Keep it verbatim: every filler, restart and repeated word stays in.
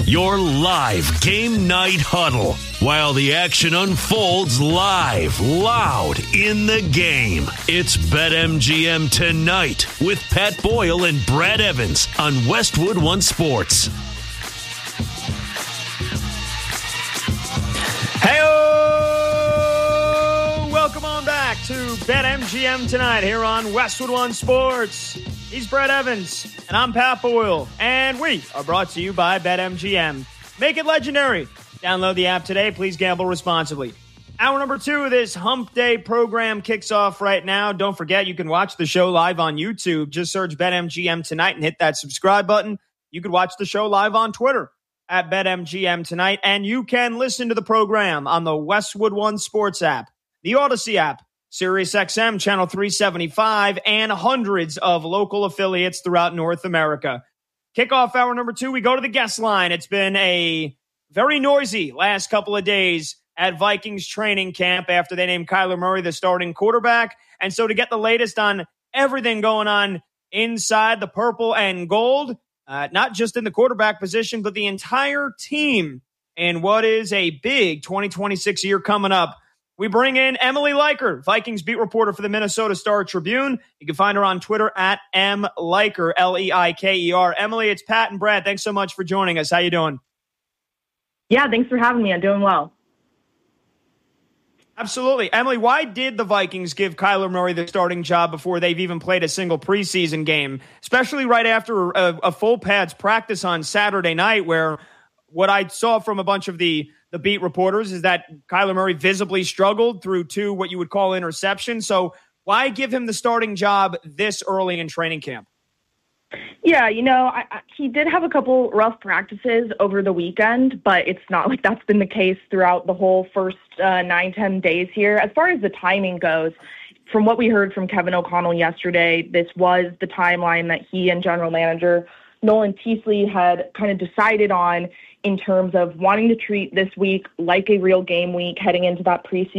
Your live game night huddle while the action unfolds live, loud in the game. It's BetMGM Tonight with Pat Boyle and Brad Evans on Westwood One Sports. Hey-o! Welcome on back to BetMGM Tonight here on Westwood One Sports. He's Brad Evans, and I'm Pat Boyle, and we are brought to you by BetMGM. Make it legendary. Download the app today. Please gamble responsibly. Hour number two of this Hump Day program kicks off right now. Don't forget, you can watch the show live on YouTube. Just search BetMGM Tonight and hit that subscribe button. You can watch the show live on Twitter at BetMGM Tonight, and you can listen to the program on the Westwood One Sports app, the Odyssey app, SiriusXM Channel three seventy-five, and hundreds of local affiliates throughout North America. Kickoff hour number two, we go to the guest line. It's been a very noisy last couple of days at Vikings training camp after they named Kyler Murray the starting quarterback. And so to get the latest on everything going on inside the purple and gold, uh, not just in the quarterback position, but the entire team in what is a big twenty twenty-six year coming up, we bring in Emily Leiker, Vikings beat reporter for the Minnesota Star Tribune. You can find her on Twitter at M Leiker, L E I K E R. Emily, it's Pat and Brad. Thanks so much for joining us. How you doing? Yeah, thanks for having me. I'm doing well. Absolutely. Emily, why did the Vikings give Kyler Murray the starting job before they've even played a single preseason game, especially right after a, a full pads practice on Saturday night, where what I saw from a bunch of the the beat reporters is that Kyler Murray visibly struggled through two what you would call interceptions. So why give him the starting job this early in training camp? Yeah, you know, I, I, he did have a couple rough practices over the weekend, but it's not like that's been the case throughout the whole first uh, nine, ten days here. As far as the timing goes, from what we heard from Kevin O'Connell yesterday, this was the timeline that he and general manager Nolan Teasley had kind of decided on in terms of wanting to treat this week like a real game week heading into that preseason